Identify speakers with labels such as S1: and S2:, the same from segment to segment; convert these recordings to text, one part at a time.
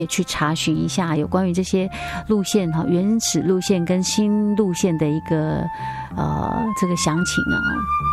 S1: 也去查询一下有关于这些路线哈，原始路线跟新路线的一个这个详情啊。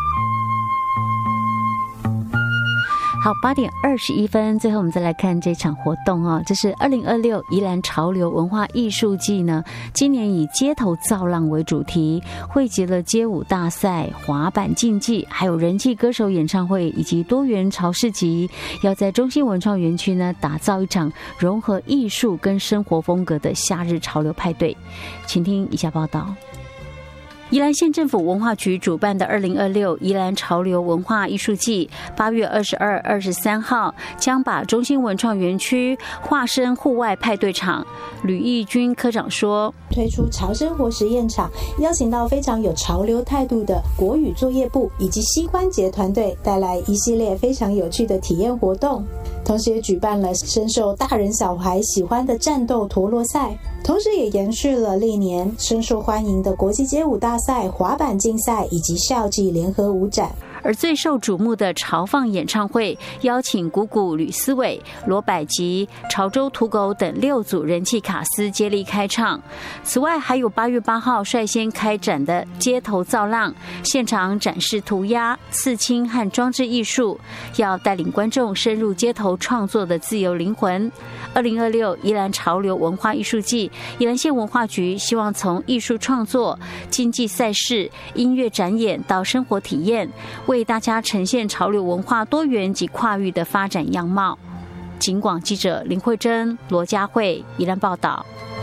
S1: 好，8点21分，最后我们再来看这场活动哦。这是2026宜兰潮流文化艺术季呢，今年以街头造浪为主题，汇集了街舞大赛、滑板竞技，还有人气歌手演唱会以及多元潮市集，要在中心文创园区呢打造一场融合艺术跟生活风格的夏日潮流派对。请听以下报道。宜兰县政府文化局主办的2026宜兰潮流文化艺术季，8月22、23号将把中心文创园区化身户外派对场。吕义军科长说，
S2: 推出潮生活实验场，邀请到非常有潮流态度的国语作业部以及膝关节团队，带来一系列非常有趣的体验活动。同时也举办了深受大人小孩喜欢的战斗陀螺赛，同时也延续了历年深受欢迎的国际街舞大赛、滑板竞赛以及校际联合舞展。
S1: 而最受瞩目的潮放演唱会，邀请鼓鼓、吕思伟、罗百吉、潮州土狗等6组人气卡司接力开唱。此外，还有8月8号率先开展的街头造浪，现场展示涂鸦、刺青和装置艺术，要带领观众深入街头创作的自由灵魂。2026宜兰潮流文化艺术季，宜兰县文化局希望从艺术创作、竞技赛事、音乐展演到生活体验，为大家呈现潮流文化多元及跨域的发展样貌。警广记者林慧珍、罗佳慧宜兰报道。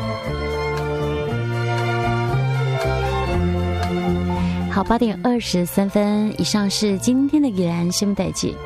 S1: 好，8点23分，以上是今天的宜兰新闻台记。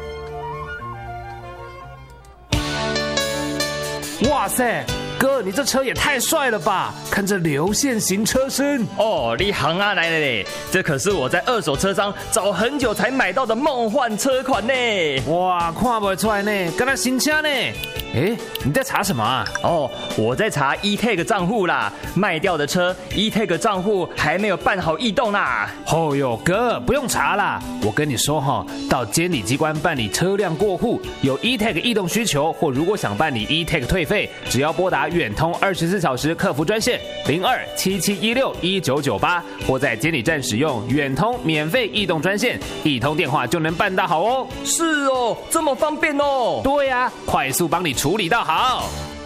S3: 哇塞，哥，你这车也太帅了吧！看这流线型车身
S4: 哦，你行啊来了嘞！这可是我在二手车商找很久才买到的梦幻车款呢！
S3: 哇，看不出来呢，跟那新车呢。哎，你在查什么啊？
S4: 哦，我在查 E-Tag 账户啦，卖掉的车 E-Tag 账户还没有办好异动啦。
S3: 哦哟，哥，不用查啦，我跟你说哈，到监理机关办理车辆过户，有 E-Tag 异动需求，或如果想办理 E-Tag 退费，只要拨打远通24小时客服专线02-7716-1998，或在监理站使用远通免费异动专线，一通电话就能办到好哦。
S4: 是哦，这么方便哦。
S3: 对呀，快速帮你处理到好。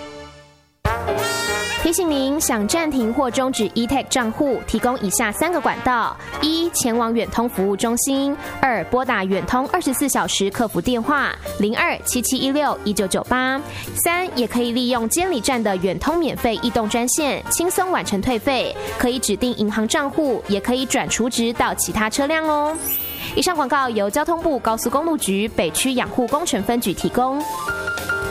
S5: 提醒您，想暂停或终止 E-Tag 账户，提供以下3个管道：1、前往远通服务中心；2、拨打远通24小时客服电话02-7716-1998；3、也可以利用监理站的远通免费异动专线，轻松完成退费，可以指定银行账户，也可以转储值到其他车辆哦。以上广告由交通部高速公路局北区养护工程分局提供。